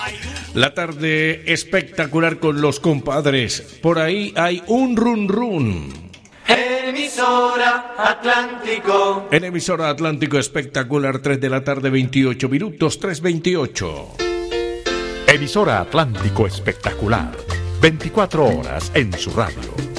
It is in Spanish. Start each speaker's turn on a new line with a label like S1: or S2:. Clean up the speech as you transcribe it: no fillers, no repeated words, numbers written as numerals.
S1: La tarde espectacular con los compadres. Por ahí hay un run run.
S2: Emisora Atlántico.
S1: En emisora Atlántico espectacular, 3 de la tarde, 28 minutos, 3:28.
S3: Emisora Atlántico espectacular, 24 horas en su radio.